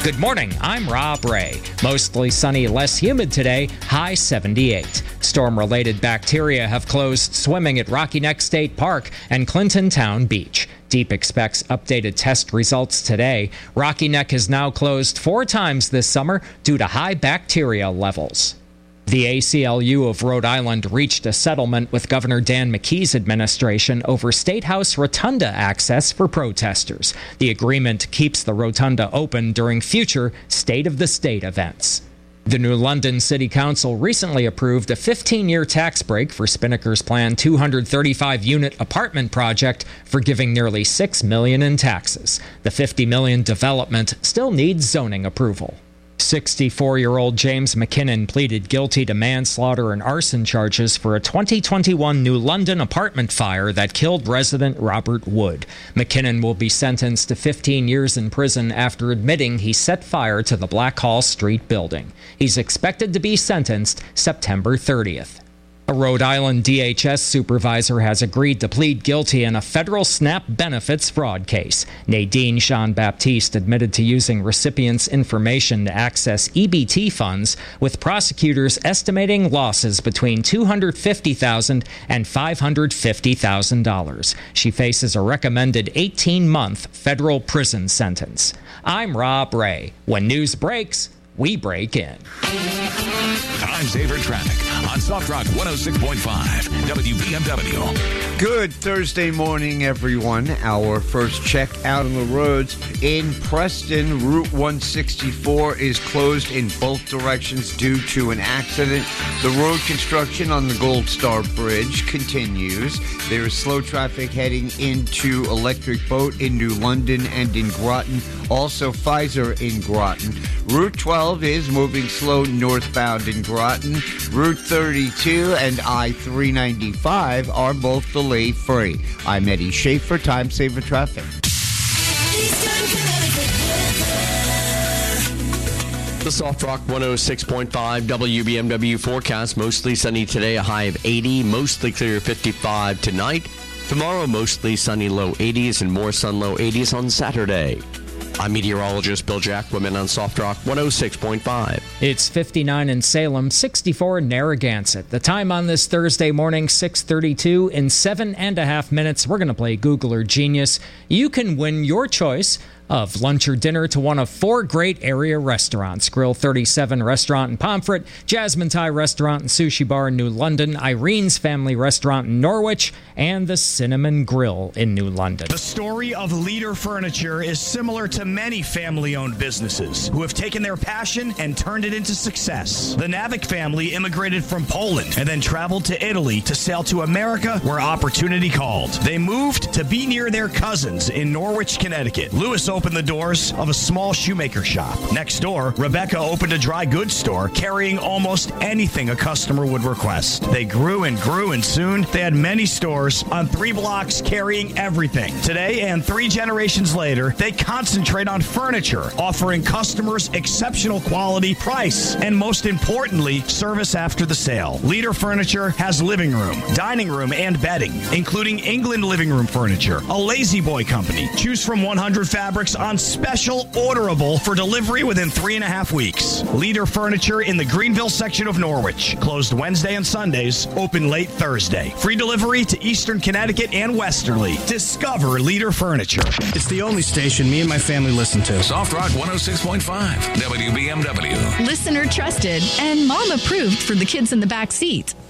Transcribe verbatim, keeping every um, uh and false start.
Good morning, I'm Rob Ray. Mostly sunny, less humid today, high seventy-eight. Storm-related bacteria have closed swimming at Rocky Neck State Park and Clinton Town Beach. Deep expects updated test results today. Rocky Neck is now closed four times this summer due to high bacteria levels. The A C L U of Rhode Island reached a settlement with Governor Dan McKee's administration over State House Rotunda access for protesters. The agreement keeps the rotunda open during future State of the State events. The New London City Council recently approved a fifteen-year tax break for Spinnaker's planned two hundred thirty-five unit apartment project, forgiving nearly six million dollars in taxes. The fifty million dollars development still needs zoning approval. sixty-four-year-old James McKinnon pleaded guilty to manslaughter and arson charges for a twenty twenty-one New London apartment fire that killed resident Robert Wood. McKinnon will be sentenced to fifteen years in prison after admitting he set fire to the Blackhall Street building. He's expected to be sentenced September thirtieth. A Rhode Island D H S supervisor has agreed to plead guilty in a federal SNAP benefits fraud case. Nadine Jean-Baptiste admitted to using recipients' information to access E B T funds, with prosecutors estimating losses between two hundred fifty thousand dollars and five hundred fifty thousand dollars. She faces a recommended eighteen-month federal prison sentence. I'm Rob Ray. When news breaks, we break in. Time saver traffic on Soft Rock one oh six point five W B M W. Good Thursday morning, everyone. Our first check out on the roads. In Preston, Route one sixty-four is closed in both directions due to an accident. The road construction on the Gold Star Bridge continues. There is slow traffic heading into Electric Boat in New London and in Groton. Also, Pfizer in Groton. Route twelve is moving slow northbound in Groton. Route thirty-two and I three ninety-five are both delay-free. I'm Eddie Schaefer, Time Saver Traffic. The Soft Rock one oh six point five W B M W forecast. Mostly sunny today, a high of eighty. Mostly clear, fifty-five tonight. Tomorrow, mostly sunny, low eighties, and more sun, low eighties on Saturday. I'm meteorologist Bill Jacquemin on Soft Rock one oh six point five. It's fifty-nine in Salem, sixty-four in Narragansett. The time on this Thursday morning, six thirty-two. In seven and a half minutes, we're going to play Google or Genius. You can win your choice of lunch or dinner to one of four great area restaurants: Grill thirty-seven Restaurant in Pomfret, Jasmine Thai Restaurant and Sushi Bar in New London, Irene's Family Restaurant in Norwich, and the Cinnamon Grill in New London. The story of Leader Furniture is similar to many family-owned businesses who have taken their passion and turned it into success. The Navik family immigrated from Poland and then traveled to Italy to sail to America where opportunity called. They moved to be near their cousins in Norwich, Connecticut. Lewis opened the doors of a small shoemaker shop. Next door, Rebecca opened a dry goods store carrying almost anything a customer would request. They grew and grew, and soon they had many stores on three blocks carrying everything. Today, and three generations later, they concentrate on furniture, offering customers exceptional quality, price, and most importantly, service after the sale. Leader Furniture has living room, dining room, and bedding, including England living room furniture, a Lazy Boy company. Choose from one hundred fabrics on special orderable for delivery within three and a half weeks. Leader Furniture in the Greenville section of Norwich. Closed Wednesday and Sundays, open late Thursday. Free delivery to Eastern Connecticut and Westerly. Discover Leader Furniture. It's the only station me and my family listen to. Soft Rock one oh six point five W B M W. Listener trusted and mom approved for the kids in the back seat.